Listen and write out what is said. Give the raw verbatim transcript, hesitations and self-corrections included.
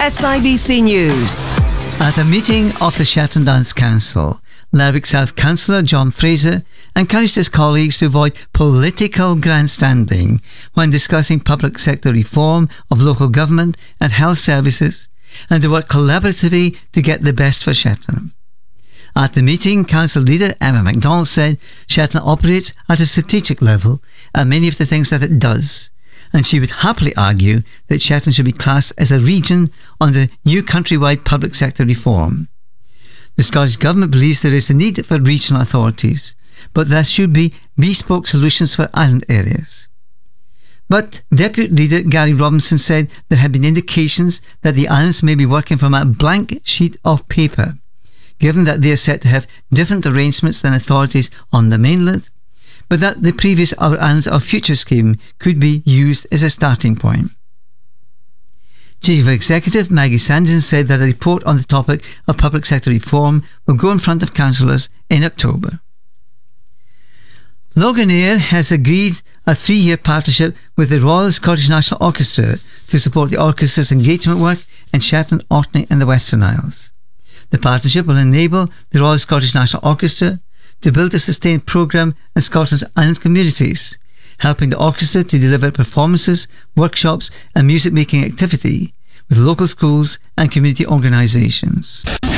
S I B C News. At a meeting of the Shetland Dance Council, Lerwick South Councillor John Fraser encouraged his colleagues to avoid political grandstanding when discussing public sector reform of local government and health services, and to work collaboratively to get the best for Shetland. At the meeting, Council leader Emma MacDonald said Shetland operates at a strategic level at many of the things that it does, and she would happily argue that Shetland should be classed as a region under new countrywide public sector reform. The Scottish Government believes there is a need for regional authorities, but there should be bespoke solutions for island areas. But Deputy Leader Gary Robinson said there had been indications that the islands may be working from a blank sheet of paper, given that they are set to have different arrangements than authorities on the mainland, but that the previous Our Islands of Future scheme could be used as a starting point. Chief Executive Maggie Sanderson said that a report on the topic of public sector reform will go in front of councillors in October. Loganair has agreed a three-year partnership with the Royal Scottish National Orchestra to support the orchestra's engagement work in Shetland, Orkney and the Western Isles. The partnership will enable the Royal Scottish National Orchestra to build a sustained programme in Scotland's island communities, helping the orchestra to deliver performances, workshops and music-making activity with local schools and community organisations.